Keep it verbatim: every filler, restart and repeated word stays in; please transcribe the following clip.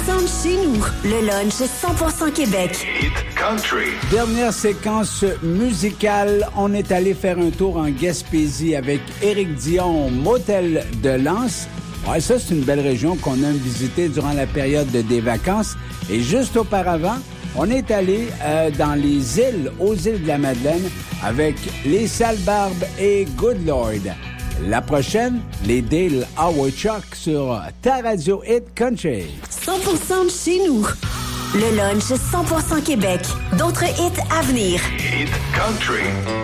cent de chez nous. Le lunch cent pour cent Québec. Hit Country. Dernière séquence musicale. On est allé faire un tour en Gaspésie avec Éric Dion, Motel de Lens. Ouais, ça, c'est une belle région qu'on aime visiter durant la période de, des vacances. Et juste auparavant, on est allé euh, dans les îles, aux îles de la Madeleine, avec les Salbarbes et Good Lord. La prochaine, les Dale Howard Chuck sur ta radio Hit Country. cent pour cent de chez nous. Le lunch cent pour cent Québec. D'autres hits à venir. Hit Country.